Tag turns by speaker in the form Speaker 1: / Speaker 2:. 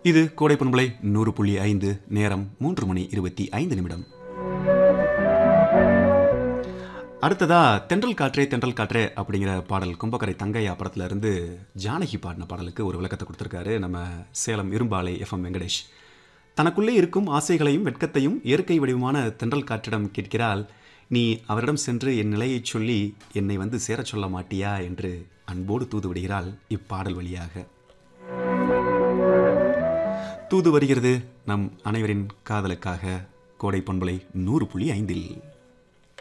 Speaker 1: இது கோடை பண்பலை 100.5 நேரம் 3:25. அடுத்ததா தென்றல் காற்றே தென்றல் காற்றே அப்படிங்கிற பாடல் கும்பக்கரை தங்கையா படத்துல இருந்து ஜானகி பாடின பாடலுக்கு ஒரு விளக்கத்தை கொடுத்திருக்காரு நம்ம சேலம் இரும்பாலை எஃப்எம் வெங்கடேஷ். தனக்குள்ளே இருக்கும் ஆசைகளையும் வெட்கத்தையும் இயற்கை வடிவமான தென்றல் காற்றிடம் கேட்கிறாள். நீ அவரிடம் சென்று என் நிலையை சொல்லி என்னை வந்து சேரச் சொல்ல மாட்டியா என்று அன்போடு தூது விடுகிறாள் இப்பாடல் வழியாக. தூது வருகிறது நம் அனைவரின் காதலுக்காக கோடை பண்பலை 100.5.